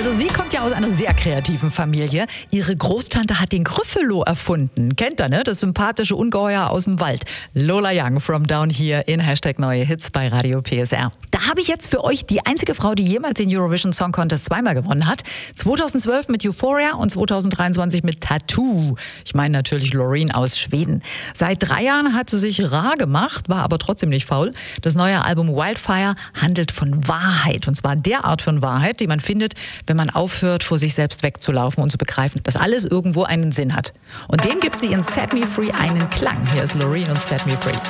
Also sie kommt ja aus einer sehr kreativen Familie. Ihre Großtante hat den Gryffalo erfunden. Kennt ihr, ne? Das sympathische Ungeheuer aus dem Wald. Lola Young from Down Here in #Neue Hits bei Radio PSR. Da habe ich jetzt für euch die einzige Frau, die jemals den Eurovision Song Contest zweimal gewonnen hat. 2012 mit Euphoria und 2023 mit Tattoo. Ich meine natürlich Loreen aus Schweden. Seit 3 Jahren hat sie sich rar gemacht, war aber trotzdem nicht faul. Das neue Album Wildfire handelt von Wahrheit. Und zwar der Art von Wahrheit, die man findet, wenn man aufhört, vor sich selbst wegzulaufen und zu begreifen, dass alles irgendwo einen Sinn hat. Und dem gibt sie in Set Me Free einen Klang. Hier ist Loreen und Set Me Free.